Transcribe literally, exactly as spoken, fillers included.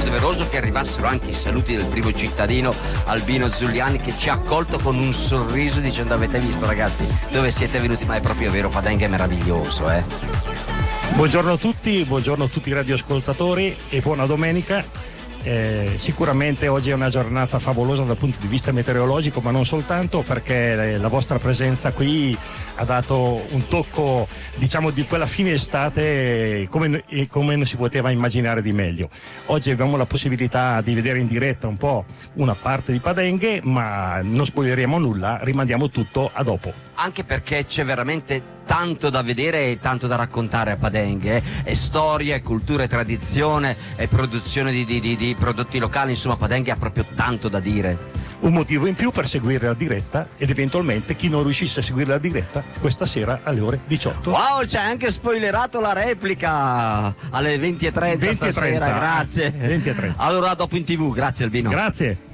doveroso che arrivassero anche i saluti del primo cittadino Albino Zuliani, che ci ha accolto con un sorriso dicendo: avete visto ragazzi dove siete venuti? Ma è proprio vero, Padenghe è meraviglioso, eh. Buongiorno a tutti, buongiorno a tutti i radioascoltatori e buona domenica. Eh, sicuramente oggi è una giornata favolosa dal punto di vista meteorologico, ma non soltanto, perché la vostra presenza qui ha dato un tocco, diciamo, di quella fine estate come, come non si poteva immaginare di meglio. Oggi abbiamo la possibilità di vedere in diretta un po' una parte di Padenghe, ma non spoileremo nulla, rimandiamo tutto a dopo. Anche perché c'è veramente tanto da vedere e tanto da raccontare a Padenghe, eh? È storia, è cultura, è tradizione, è produzione di, di, di, di prodotti locali, insomma Padenghe ha proprio tanto da dire. Un motivo in più per seguire la diretta, ed eventualmente chi non riuscisse a seguire la diretta questa sera alle ore diciotto. Wow, c'è anche spoilerato la replica alle venti e trenta stasera, grazie. venti e trenta. Allora dopo in tv, grazie Albino. Grazie.